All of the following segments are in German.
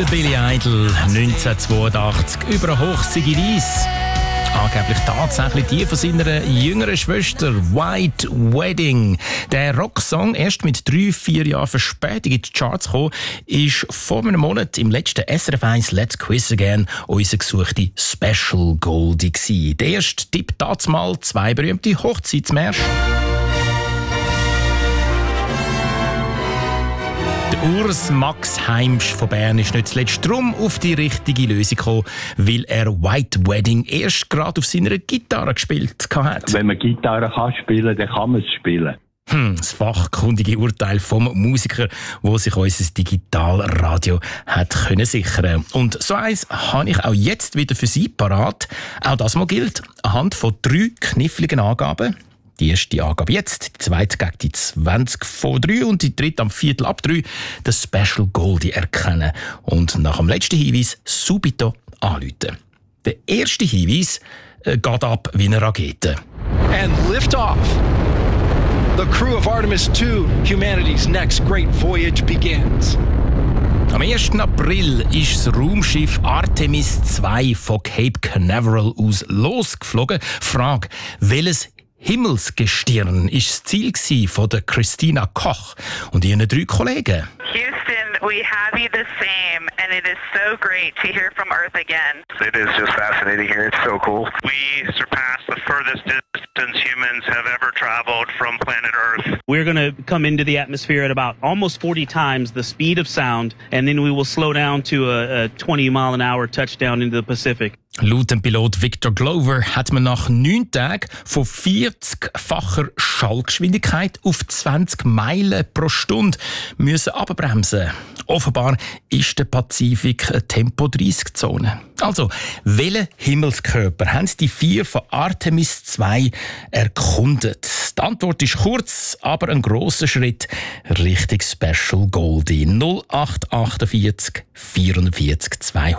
Der Billy Idol 1982 über eine hochzige Weise. Angeblich tatsächlich die von seiner jüngeren Schwester White Wedding. Der Rocksong, erst mit 3-4 Jahren Verspätung in die Charts gekommen, ist vor einem Monat im letzten SRF 1 Let's Quiz Again unser gesuchte Special Goldie gewesen. Der erste Tipp dazumal 2 berühmte Hochzeitsmärsche. Urs Max Heimsch von Bern ist nicht zuletzt drum auf die richtige Lösung gekommen, weil er White Wedding erst gerade auf seiner Gitarre gespielt hat. Wenn man Gitarre kann spielen, dann kann man es spielen. Das fachkundige Urteil vom Musiker, wo sich unser Digitalradio hat können sichern. Und so eins habe ich auch jetzt wieder für Sie parat. Auch das mal gilt anhand von 3 kniffligen Angaben. Die erste Angabe jetzt, die zweite gegen die 20 vor 3 und die dritte am Viertel ab 3 das Special Goldie erkennen. Und nach dem letzten Hinweis subito anrufen. Der erste Hinweis geht ab wie eine Rakete. And lift off. The crew of Artemis II, humanity's next great voyage begins. Am 1. April ist das Raumschiff Artemis 2 von Cape Canaveral aus losgeflogen. Frage, welches Himmelsgestirn war das Ziel von der Christina Koch und ihren 3 Kollegen? Houston, we have you the same, and it is so great to hear from Earth again. It is just fascinating here. It's so cool. We surpassed the furthest distance humans have ever traveled from planet Earth. We're going to come into the atmosphere at about almost 40 times the speed of sound, and then we will slow down to a 20-mile-an-hour touchdown into the Pacific. Laut dem Pilot Victor Glover hat man nach 9 Tagen von 40-facher Schallgeschwindigkeit auf 20 Meilen pro Stunde müssen abbremsen. Offenbar ist der Pazifik eine Tempo-30-Zone. Also, welchen Himmelskörper haben die 4 von Artemis 2 erkundet? Die Antwort ist kurz, aber ein grosser Schritt Richtung Special Goldie. 0848 44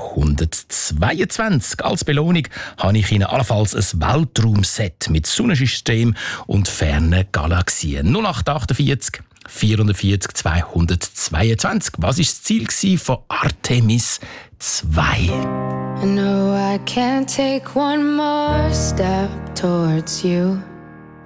222. Als Belohnung habe ich Ihnen allenfalls ein Weltraumset mit Sonnensystem und fernen Galaxien. 0848 44 222. Was war das Ziel von Artemis 2? I know I can't take one more step towards you.